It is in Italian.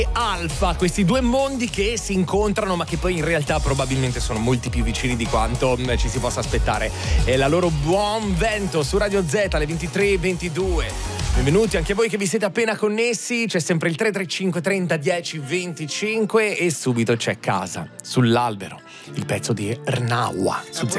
Alfa, questi due mondi che si incontrano ma che poi in realtà probabilmente sono molti più vicini di quanto ci si possa aspettare. E la loro Buon Vento su Radio Z alle 23:22. Benvenuti anche voi che vi siete appena connessi, c'è sempre il 335 30 10 25 e subito c'è Casa sull'albero, il pezzo di Rnawa su Z.